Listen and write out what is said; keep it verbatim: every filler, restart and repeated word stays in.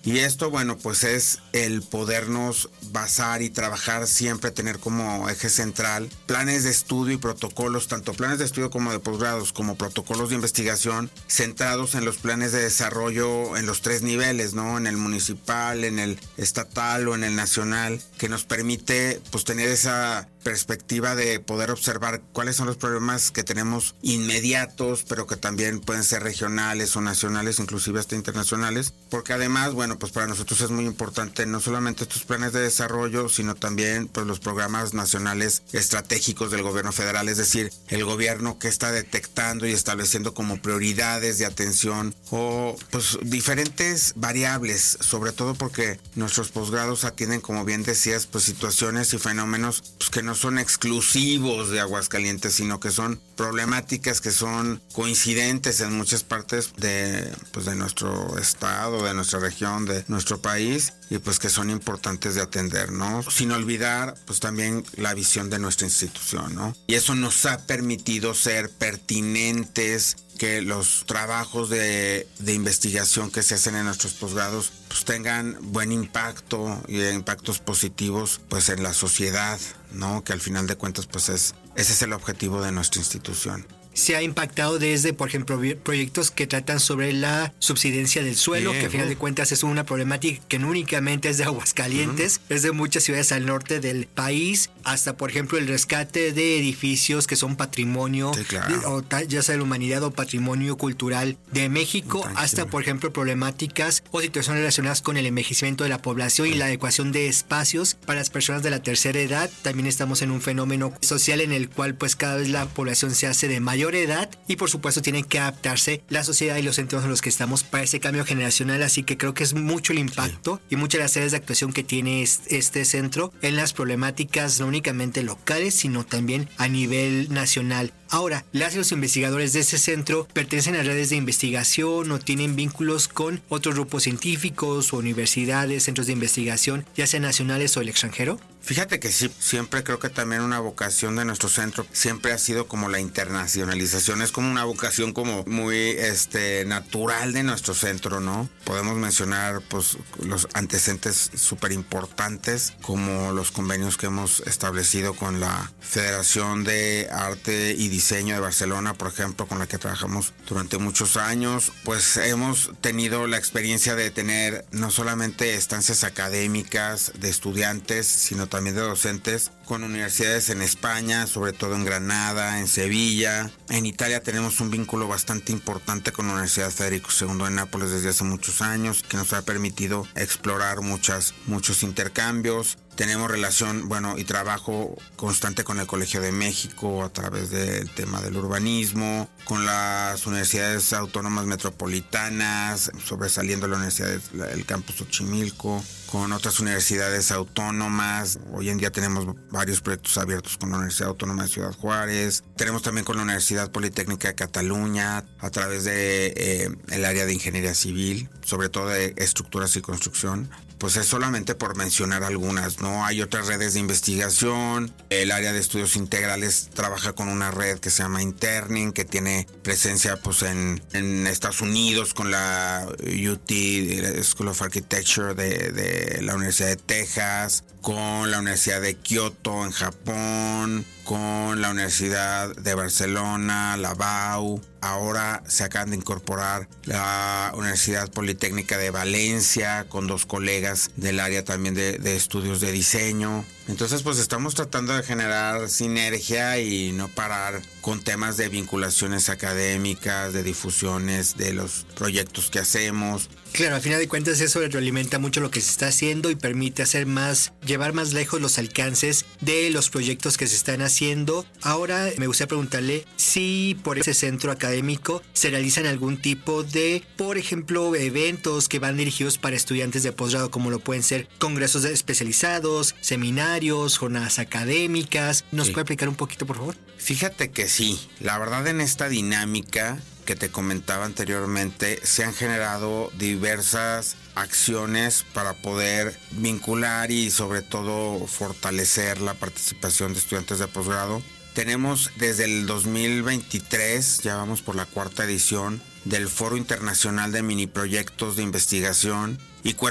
Y esto, bueno, pues es el podernos basar y trabajar siempre, tener como eje central planes de estudio y protocolos, tanto planes de estudio como de posgrados, como protocolos de investigación centrados en los planes de desarrollo en los tres niveles, ¿no? En el municipal, en el estatal o en el nacional, que nos permite pues tener esa perspectiva de poder observar cuáles son los problemas que tenemos inmediatos, pero que también pueden ser regionales o nacionales, inclusive hasta internacionales, porque además, bueno, pues para nosotros es muy importante no solamente estos planes de desarrollo, sino también pues los programas nacionales estratégicos del gobierno federal, es decir, el gobierno que está detectando y estableciendo como prioridades de atención o pues diferentes variables, sobre todo porque nuestros posgrados atienden, como bien decías, pues situaciones y fenómenos pues, que no son exclusivos de Aguascalientes, sino que son problemáticas que son coincidentes en muchas partes de, pues, de nuestro estado, de nuestra región, de nuestro país, y pues que son importantes de atender, ¿no? Sin olvidar pues también la visión de nuestra institución, ¿no? Y eso nos ha permitido ser pertinentes, que los trabajos de, de investigación que se hacen en nuestros posgrados pues tengan buen impacto y impactos positivos pues en la sociedad, ¿no? Que al final de cuentas pues es, ese es el objetivo de nuestra institución. Se ha impactado desde, por ejemplo, proyectos que tratan sobre la subsidencia del suelo, Bien, que a final uh. de cuentas es una problemática que no únicamente es de Aguascalientes, uh-huh. es de muchas ciudades al norte del país, hasta, por ejemplo, el rescate de edificios que son patrimonio, sí, claro. de, o ya sea de la humanidad o patrimonio cultural de México, Tranquilo. hasta, por ejemplo, problemáticas o situaciones relacionadas con el envejecimiento de la población sí. y la adecuación de espacios para las personas de la tercera edad. También estamos en un fenómeno social en el cual, pues, cada vez la población se hace de mayor edad y por supuesto tienen que adaptarse la sociedad y los entornos en los que estamos para ese cambio generacional, así que creo que es mucho el impacto sí. y muchas de las áreas de actuación que tiene este centro en las problemáticas no únicamente locales sino también a nivel nacional. Ahora, las y los investigadores de ese centro pertenecen a redes de investigación o tienen vínculos con otros grupos científicos o universidades, centros de investigación, ya sean nacionales o el extranjero. Fíjate que sí, siempre creo que también una vocación de nuestro centro siempre ha sido como la internacionalización, es como una vocación como muy este natural de nuestro centro, ¿no? Podemos mencionar pues los antecedentes súper importantes como los convenios que hemos establecido con la Federación de Arte y Diseño de Barcelona, por ejemplo, con la que trabajamos durante muchos años, pues hemos tenido la experiencia de tener no solamente estancias académicas de estudiantes, sino también de docentes con universidades en España, sobre todo en Granada, en Sevilla. En Italia tenemos un vínculo bastante importante con la Universidad Federico segundo de Nápoles desde hace muchos años, que nos ha permitido explorar muchas, muchos intercambios. Tenemos relación, bueno, y trabajo constante con el Colegio de México a través del tema del urbanismo, con las universidades autónomas metropolitanas, sobresaliendo la Universidad del Campus Xochimilco, con otras universidades autónomas. Hoy en día tenemos varios proyectos abiertos con la Universidad Autónoma de Ciudad Juárez. Tenemos también con la Universidad Politécnica de Cataluña a través de eh, el área de ingeniería civil, sobre todo de estructuras y construcción. Pues es solamente por mencionar algunas, ¿no? Hay otras redes de investigación. El área de estudios integrales trabaja con una red que se llama Interning, que tiene presencia pues en, en Estados Unidos con la U T, School of Architecture de, de la Universidad de Texas, con la Universidad de Kioto en Japón, con la Universidad de Barcelona, la B A U. Ahora se acaban de incorporar la Universidad Politécnica de Valencia con dos colegas del área también de, de estudios de diseño. Entonces pues estamos tratando de generar sinergia y no parar con temas de vinculaciones académicas, de difusiones de los proyectos que hacemos. Claro, al final de cuentas eso retroalimenta mucho lo que se está haciendo y permite hacer más, llevar más lejos los alcances de los proyectos que se están haciendo. Ahora me gustaría preguntarle si por ese centro académico se realizan algún tipo de, por ejemplo, eventos que van dirigidos para estudiantes de posgrado, como lo pueden ser congresos especializados, seminarios, jornadas académicas. ¿Nos sí. puede explicar un poquito, por favor? Fíjate que sí, la verdad en esta dinámica que te comentaba anteriormente, se han generado diversas acciones para poder vincular y sobre todo fortalecer la participación de estudiantes de posgrado. Tenemos desde el dos mil veintitrés, ya vamos por la cuarta edición, del Foro Internacional de Mini Proyectos de Investigación y